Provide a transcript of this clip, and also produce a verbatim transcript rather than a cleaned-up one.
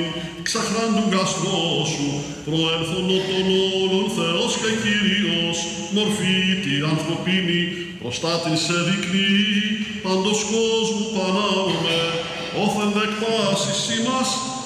Ξαχράν του γαστρό σου, προέλθον των όλων Θεός και Κύριος, μορφή τη ανθρωπίνη, προστάτην σε δεικνύει, παντός κόσμου πανάωμε, όθεν δεκ πάσης ημάς,